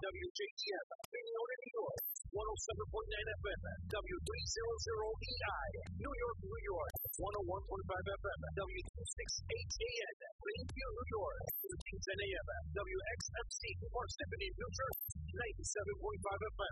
WJTF, Winona, New York, 107.9 FM, W300EI, New York, New York, 101.5 FM, W268AN, Plainview, New York, 1310 AM, WXMC, Parsippany, New Jersey, 97.5 FM,